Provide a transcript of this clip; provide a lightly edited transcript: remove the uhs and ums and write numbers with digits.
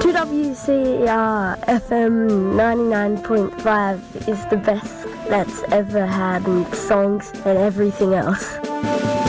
2WCR FM 99.5 is the best that's ever had in songs and everything else.